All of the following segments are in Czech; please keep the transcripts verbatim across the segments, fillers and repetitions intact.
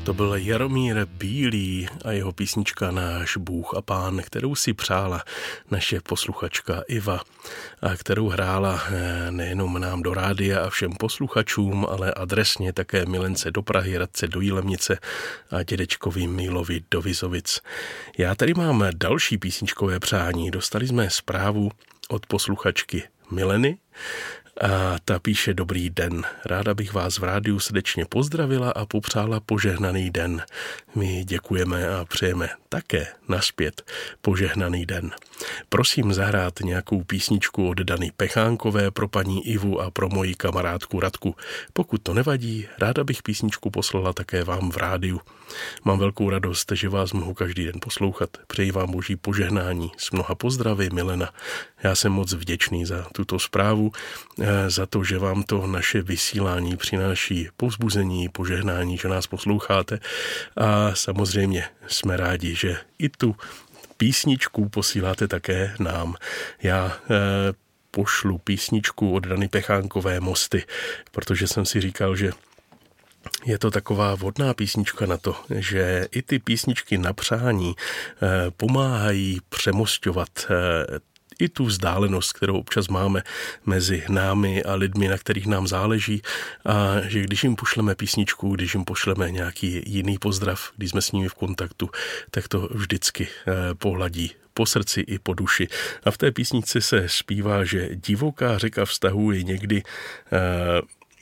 To byl Jaromír Bílý a jeho písnička Náš Bůh a Pán, kterou si přála naše posluchačka Iva a kterou hrála nejenom nám do rádia a všem posluchačům, ale adresně také milence do Prahy, Radce do Jilemnice a dědečkovi Mílovi do Vizovic. Já tady mám další písničkové přání. Dostali jsme zprávu od posluchačky Mileny, a ta píše: Dobrý den, ráda bych vás v rádiu srdečně pozdravila a popřála požehnaný den. My děkujeme a přejeme také nazpět požehnaný den. Prosím zahrát nějakou písničku od Dany Pechánkové pro paní Ivu a pro moji kamarádku Radku. Pokud to nevadí, ráda bych písničku poslala také vám v rádiu. Mám velkou radost, že vás mohu každý den poslouchat. Přeji vám boží požehnání. S mnoha pozdravy, Milena. Já jsem moc vděčný za tuto zprávu, za to, že vám to naše vysílání přináší povzbuzení, požehnání, že nás posloucháte. A samozřejmě jsme rádi, že i tu písničku posíláte také nám. Já eh, pošlu písničku od Dany Pechánkové Mosty, protože jsem si říkal, že je to taková vhodná písnička na to, že i ty písničky na přání eh, pomáhají přemosťovat eh, i tu vzdálenost, kterou občas máme mezi námi a lidmi, na kterých nám záleží, a že když jim pošleme písničku, když jim pošleme nějaký jiný pozdrav, když jsme s nimi v kontaktu, tak to vždycky eh, pohladí po srdci i po duši. A v té písnici se zpívá, že divoká řeka vztahů je někdy eh,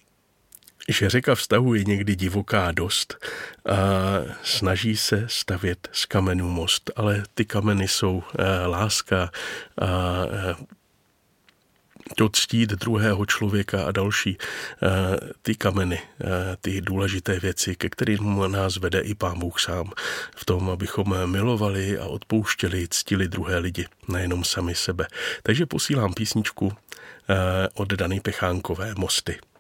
že řeka vztahu je někdy divoká dost a snaží se stavět z kamenů most, ale ty kameny jsou e, láska a e, to ctít druhého člověka a další e, ty kameny, e, ty důležité věci, ke kterým nás vede i Pán Bůh sám, v tom, abychom milovali a odpouštěli, ctili druhé lidi, nejenom sami sebe. Takže posílám písničku e, od Dany Pechánkové Mosty.